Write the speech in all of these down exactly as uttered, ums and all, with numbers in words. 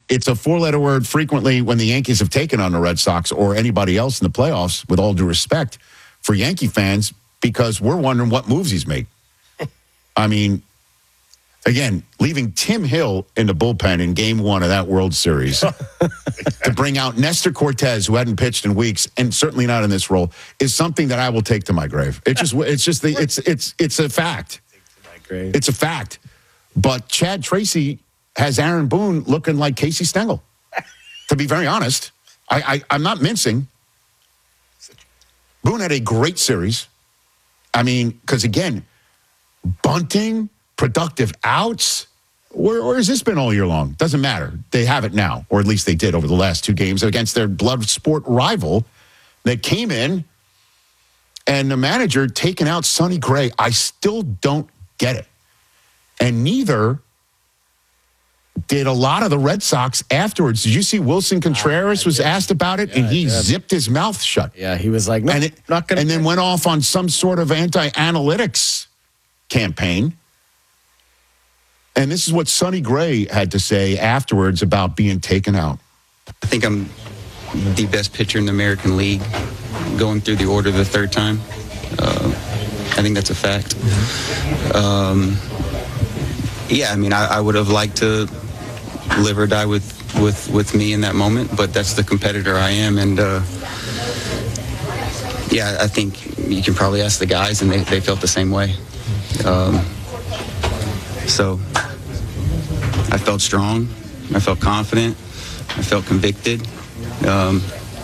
it's a four-letter word frequently when the Yankees have taken on the Red Sox or anybody else in the playoffs, with all due respect for Yankee fans, because we're wondering what moves he's made. I mean, again, leaving Tim Hill in the bullpen in game one of that World Series to bring out Nestor Cortez, who hadn't pitched in weeks, and certainly not in this role, is something that I will take to my grave. It's just, it's just, the, it's, it's, it's a fact. It's a fact. But Chad Tracy has Aaron Boone looking like Casey Stengel. To be very honest, I, I, I'm not mincing. Boone had a great series. I mean, because again, bunting, productive outs. Where, where has this been all year long? Doesn't matter. They have it now, or at least they did over the last two games against their blood sport rival that came in, and the manager taking out Sonny Gray. I still don't get it. And neither did a lot of the Red Sox afterwards. Did you see Wilson Contreras was asked about it, yeah, and he zipped his mouth shut? Yeah, he was like, no, and, it, not gonna and then went off on some sort of anti-analytics campaign. And this is what Sonny Gray had to say afterwards about being taken out. I think I'm the best pitcher in the American League going through the order the third time. Uh, I think that's a fact. Um, yeah, I mean, I, I would have liked to live or die with, with, with me in that moment, but that's the competitor I am. And, uh, yeah, I think you can probably ask the guys, and they, they felt the same way. Um, so I felt strong. I felt confident. I felt convicted. Um,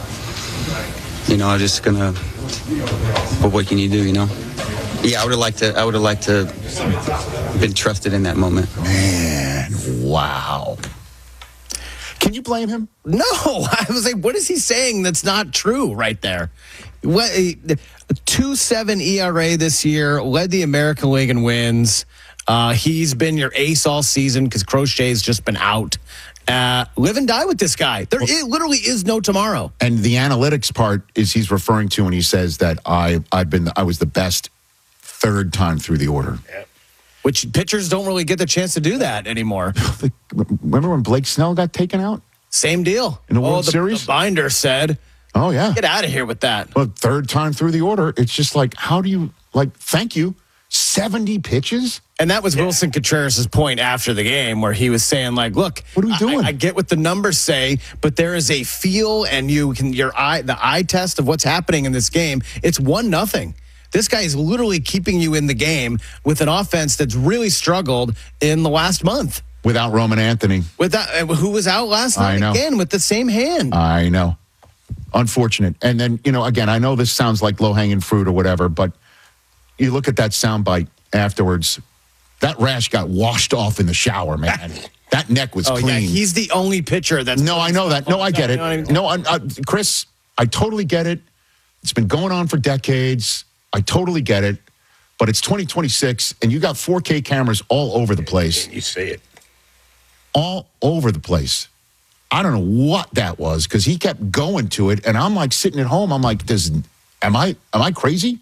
you know, I'm just gonna. But what can you do? You know? Yeah, I would have liked to. I would have liked to been trusted in that moment. Man, wow. Can you blame him? No, I was like, what is he saying that's not true right there? What, two seven E R A this year, led the American League in wins. Uh, he's been your ace all season because Crochet's just been out. Uh, live and die with this guy. There well, literally is no tomorrow. And the analytics part is he's referring to when he says that I I've been I was the best third time through the order. Yep. Which pitchers don't really get the chance to do that anymore. Remember when Blake Snell got taken out? Same deal. In the World oh, the, Series? The binder said. Oh, yeah. Get out of here with that. Well, third time through the order, it's just like, how do you, like, thank you, seventy pitches? And that was yeah. Wilson Contreras' point after the game where he was saying, like, look, what are we doing? I, I get what the numbers say, but there is a feel and you can, your eye, the eye test of what's happening in this game. It's one nothing. This guy is literally keeping you in the game with an offense that's really struggled in the last month. Without Roman Anthony. Without, who was out last night I know. again with the same hand. I know. Unfortunate. And then, you know, again, I know this sounds like low-hanging fruit or whatever, but you look at that soundbite afterwards, that rash got washed off in the shower, man. That neck was oh, clean. Yeah, he's the only pitcher that's... No, I know that. No, I get it. No, I, uh, Chris, I totally get it. It's been going on for decades. I totally get it. But it's twenty twenty-six, and you got four K cameras all over the place. You see it. All over the place. I don't know what that was, because he kept going to it, and I'm like sitting at home. I'm like, does am I am I crazy?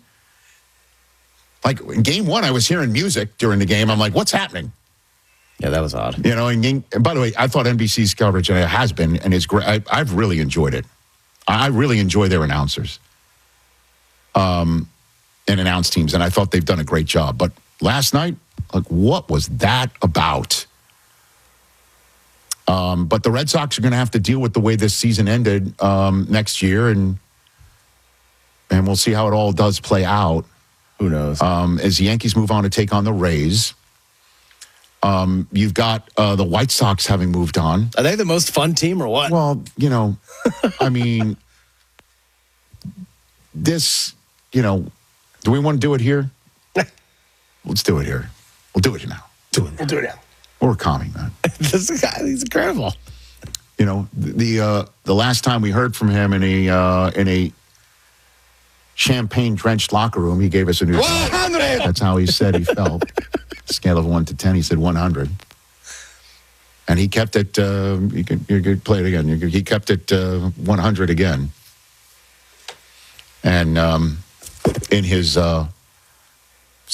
Like in game one, I was hearing music during the game. I'm like, what's happening? Yeah, that was odd. You know, and, game, and by the way, I thought N B C's coverage and it has been, and it's great. I, I've really enjoyed it. I really enjoy their announcers, um, and announce teams, and I thought they've done a great job. But last night, like, what was that about? Um, but the Red Sox are going to have to deal with the way this season ended um, next year, and and we'll see how it all does play out. Who knows? Um, as the Yankees move on to take on the Rays, um, you've got uh, the White Sox having moved on. Are they the most fun team or what? Well, you know, I mean, this, you know, do we want to do it here? Let's do it here. We'll do it now. Do it. We'll do it now. Or calming, man. This guy, he's incredible. You know, the uh, the last time we heard from him in a uh, in a champagne-drenched locker room, he gave us a new one hundred. That's how he said he felt. Scale of one to ten, he said one hundred. And he kept it, uh, you could, you could play it again. You could, he kept it uh, one hundred again. And um, in his uh,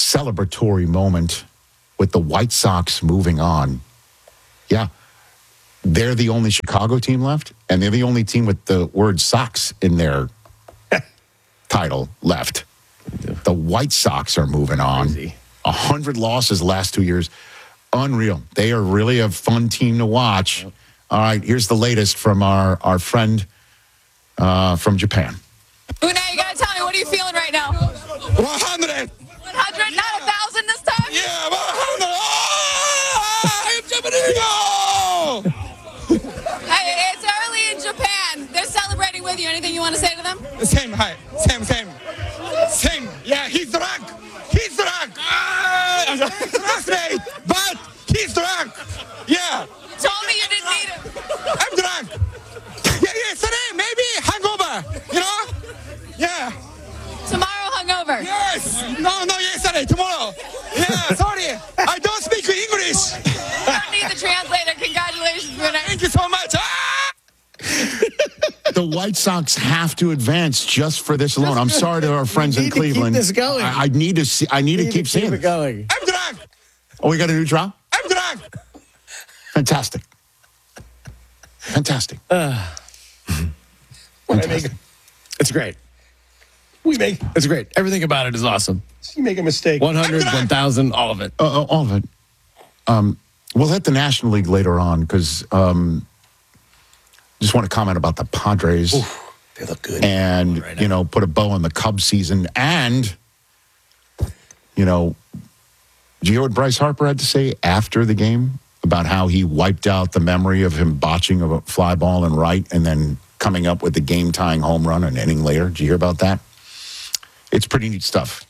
celebratory moment with the White Sox moving on, yeah, they're the only Chicago team left, and they're the only team with the word Sox in their title left. The White Sox are moving on. A hundred losses the last two years. Unreal. They are really a fun team to watch. Yep. All right, here's the latest from our, our friend uh, from Japan. Una, you got to tell me, what are you feeling right now? one hundred. one hundred, not a thousand this time? Yeah, one hundred. Oh, I'm Japanese. Hey, it's early in Japan. They're celebrating with you. Anything you want to say to them? Same, hi. Same, same. Same. Yeah, he's drunk. He's drunk. Ah, trust me, but he's drunk. Yeah. You told me you didn't need him. I'm drunk. Yeah, yesterday, maybe hangover. You know? Yeah. Tomorrow hungover. Yes. No, no, yesterday, tomorrow. Yeah, sorry. I don't speak English. You don't need the translator. Congratulations, Una. Thank you so much. Ah! The White Sox have to advance just for this alone. I'm sorry to our friends We in need to keep Cleveland. this going. I, I need to see. I need, We to need keep to seeing keep it. it going. I'm drunk. Oh, we got a new drop. I'm drunk. Fantastic. Fantastic. Uh, Fantastic. It's great. We make It's great. Everything about it is awesome. you make a mistake. one hundred, one thousand, all of it. Uh, uh, all of it. Um, we'll hit the National League later on because um, just want to comment about the Padres. Oof, they look good. And, Right you now. know, put a bow on the Cubs season. And, you know, did you hear what Bryce Harper had to say after the game about how he wiped out the memory of him botching a fly ball in right and then coming up with the game-tying home run an inning later? Did you hear about that? It's pretty neat stuff.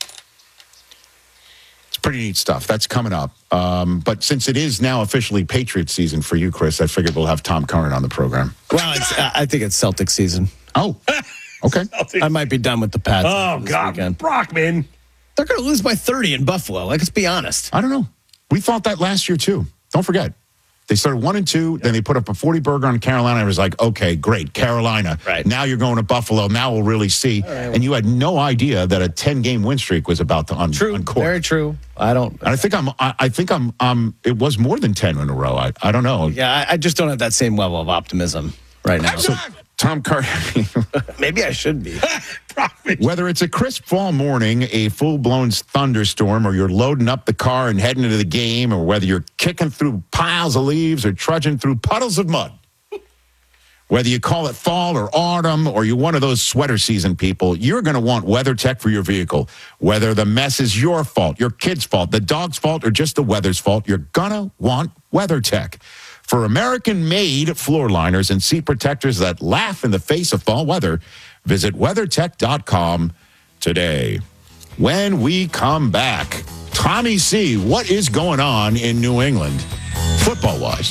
It's pretty neat stuff. That's coming up. Um, but since it is now officially Patriots season for you, Chris, I figured we'll have Tom Curran on the program. Well, it's, I think it's Celtic season. Oh, okay. I might be done with the Pats. Oh, after this God. weekend. Brockman. They're going to lose by thirty in Buffalo. Like, let's be honest. I don't know. We thought that last year, too. Don't forget. They started one and two, then they put up a forty burger on Carolina. I was like, okay, great, Carolina. Right. Now you're going to Buffalo. Now we'll really see. right, well- And you had no idea that a ten-game win streak was about to un- True. uncork. Very true. I don't. And I think I'm. I, I think I'm. Um. It was more than ten in a row. I. I don't know. Yeah, I, I just don't have that same level of optimism right now. I'm So drunk. Tom Curran. maybe I should be. Brockman. Whether it's a crisp fall morning, a full-blown thunderstorm, or you're loading up the car and heading into the game, or whether you're kicking through piles of leaves or trudging through puddles of mud, whether you call it fall or autumn, or you're one of those sweater season people, you're going to want WeatherTech for your vehicle. Whether the mess is your fault, your kid's fault, the dog's fault, or just the weather's fault, you're going to want WeatherTech. For American-made floor liners and seat protectors that laugh in the face of fall weather, visit WeatherTech dot com today. When we come back, Tommy C., what is going on in New England, football-wise?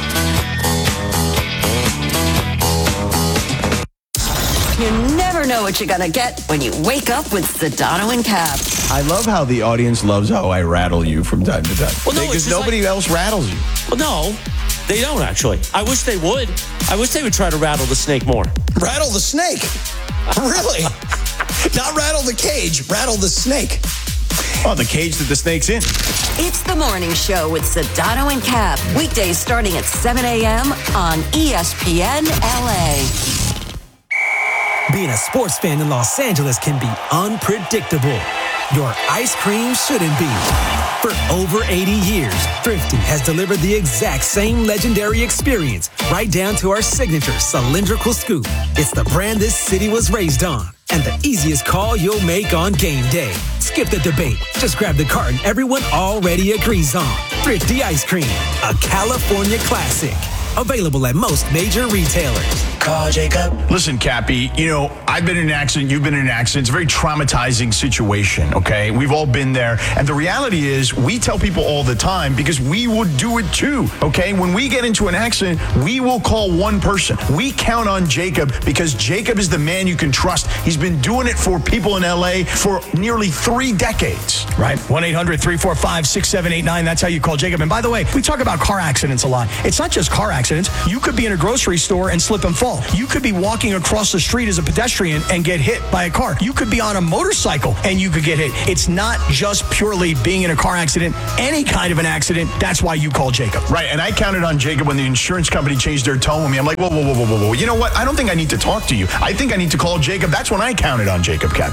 You never know what you're going to get when you wake up with Sedano and Cap. I love how the audience loves how I rattle you from time to time. Well, no, it's because just nobody like- else rattles you. Well, no, they don't actually. I wish they would. I wish they would try to rattle the snake more. Rattle the snake. Really? Not rattle the cage, rattle the snake. Oh, the cage that the snake's in. It's the morning show with Sedano and Cap. Weekdays starting at seven a.m. on E S P N L A. Being a sports fan in Los Angeles can be unpredictable. Your ice cream shouldn't be. For over eighty years, Thrifty has delivered the exact same legendary experience, right down to our signature cylindrical scoop. It's the brand this city was raised on, and the easiest call you'll make on game day. Skip the debate. Just grab the carton everyone already agrees on. Thrifty Ice Cream, a California classic. Available at most major retailers. Call Jacob. Listen, Cappy, you know, I've been in an accident, you've been in an accident. It's a very traumatizing situation, okay? We've all been there. And the reality is, we tell people all the time because we would do it too, okay? When we get into an accident, we will call one person. We count on Jacob because Jacob is the man you can trust. He's been doing it for people in L A for nearly three decades. Right. one eight hundred three four five six seven eight nine. That's how you call Jacob. And by the way, we talk about car accidents a lot. It's not just car accidents. You could be in a grocery store and slip and fall. all. You could be walking across the street as a pedestrian and get hit by a car. You could be on a motorcycle and you could get hit. It's not just purely being in a car accident. Any kind of an accident, that's why you call Jacob. Right, and I counted on Jacob when the insurance company changed their tone with me. I'm like, whoa, whoa, whoa, whoa, whoa, whoa. You know what? I don't think I need to talk to you. I think I need to call Jacob. That's when I counted on Jacob, Cap.